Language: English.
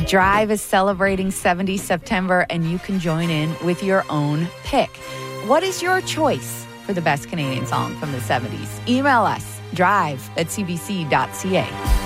Drive is celebrating 70 September, and you can join in with your own pick. What is your choice for the best Canadian song from the 70s? Email us, drive@cbc.ca.